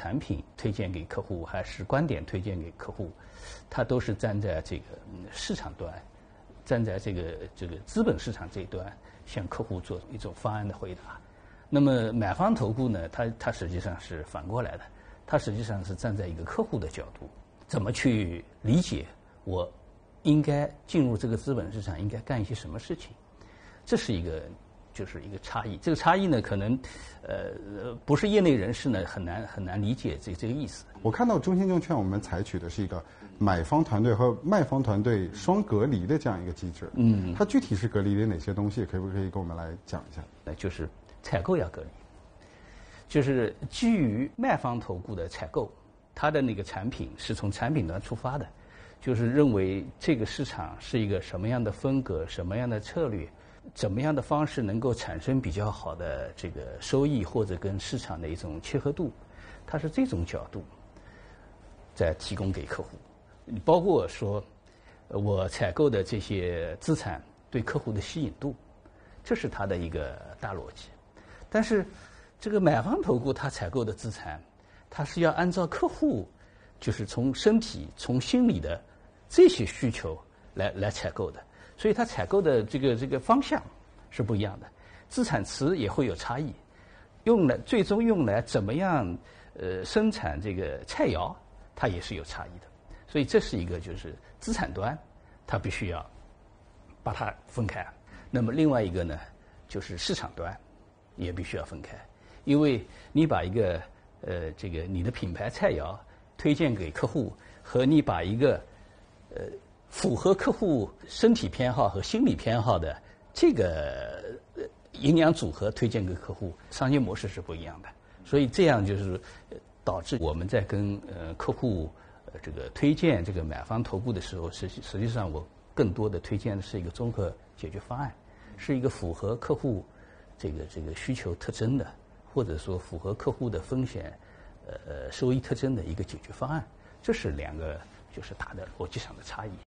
产品推荐给客户，还是观点推荐给客户，它都是站在这个市场端，站在这个资本市场这一端，向客户做一种方案的回答。那么买方投顾呢，它实际上是反过来的，它实际上是站在一个客户的角度，怎么去理解我应该进入这个资本市场应该干一些什么事情，这是一个差异。这个差异呢，可能不是业内人士呢很难理解这个意思。 我看到中信证券我们采取的是一个买方团队和卖方团队双隔离的这样一个机制。它具体是隔离了哪些东西？可不可以跟我们来讲一下？ 就是采购要隔离，就是基于卖方投顾的采购，它的那个产品是从产品端出发的，就是认为这个市场是一个什么样的风格、什么样的策略、怎么样的方式能够产生比较好的这个收益或者跟市场的一种契合度，它是这种角度在提供给客户。包括说我采购的这些资产对客户的吸引度，这是它的一个大逻辑。但是这个买方投顾它采购的资产，它是要按照客户就是从身体从心理的这些需求来采购的，所以它采购的这个方向是不一样的，资产池也会有差异，最终用来怎么样生产这个菜肴，它也是有差异的。所以这是一个就是资产端它必须要把它分开。那么另外一个呢，就是市场端也必须要分开，因为你把一个你的品牌菜肴推荐给客户，和你把一个符合客户身体偏好和心理偏好的这个营养组合推荐给客户，商业模式是不一样的。所以这样就是导致我们在跟客户这个推荐这个买方投顾的时候，实际上我更多的推荐的是一个综合解决方案，是一个符合客户这个需求特征的，或者说符合客户的风险收益特征的一个解决方案。这是两个就是大的逻辑上的差异。